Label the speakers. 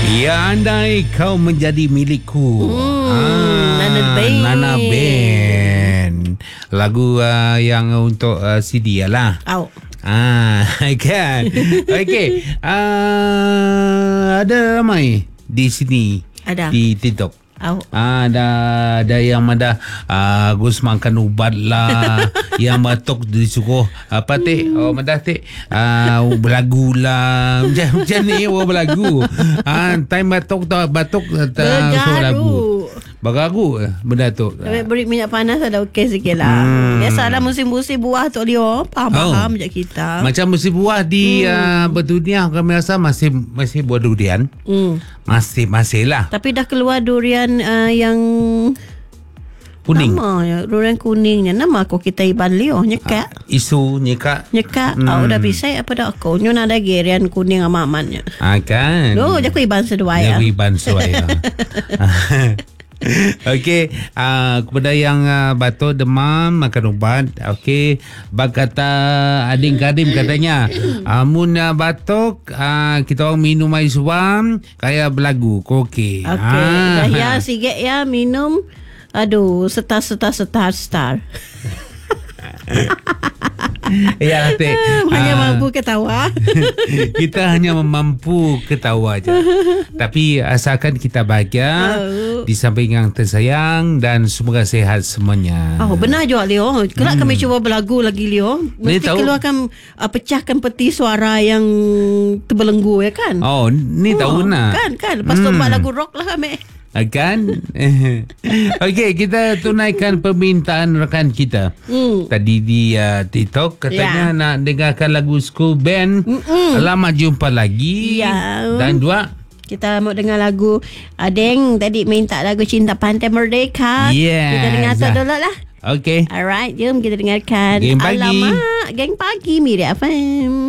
Speaker 1: Ya, andai kau menjadi milikku. Nana Band. Lagu yang untuk CD lah. Kan. Okey. Ada ramai di sini.
Speaker 2: Ada.
Speaker 1: Di TikTok. Ada yang ada Gus makan ubat lah. Yang batuk disuruh apa tik? Madah tik. Berlagu lah. Macam ni berlagu. Time batuk suruh lagu. Bergaru benda tu.
Speaker 2: Beri minyak panas ada okey sikit lah. Biasalah musim-musim buah tu Leo. Faham je kita.
Speaker 1: Macam musim buah di berdunia kami rasa masih buah durian. Masih lah.
Speaker 2: Tapi dah keluar durian yang
Speaker 1: kuning.
Speaker 2: Nama durian kuningnya. Nama aku kita Iban Leo. Nyekak.
Speaker 1: Isu nyekak.
Speaker 2: Dah bisa apa dah aku. Nyo ada gerian kuning amat-amatnya.
Speaker 1: Kan.
Speaker 2: Aku Iban seduaya.
Speaker 1: Iban seduaya. Okey, kepada yang batuk demam makan ubat. Okey, kata Ading Karim katanya amun batuk kita orang minum air suam kayak berlagu. Okey.
Speaker 2: Dah ya sikit ya minum. Aduh, star.
Speaker 1: Ya, Tek.
Speaker 2: Hanya mampu ketawa.
Speaker 1: Kita hanya mampu ketawa je. Tapi asalkan kita bahagia, di samping yang tersayang dan semoga sehat semuanya.
Speaker 2: Benar juga Leo. Kelak kami cuba berlagu lagi Leo. Mesti keluarkan pecahkan peti suara yang terbelenggu ya kan?
Speaker 1: Ni tahu nak.
Speaker 2: Kan. Lepas tu buat lagu rock lah kami.
Speaker 1: Kan. Okey, kita tunaikan permintaan rakan kita tadi di TikTok katanya nak dengarkan lagu School Band. Selamat jumpa lagi. Dan dua
Speaker 2: kita mau dengar lagu Adeng tadi minta lagu Cinta Pantai Merdeka. Kita dengar tu dulu lah.
Speaker 1: Okey.
Speaker 2: Alright, jom kita dengarkan.
Speaker 1: Geng Pagi.
Speaker 2: Alamak, Geng Pagi Miri FM.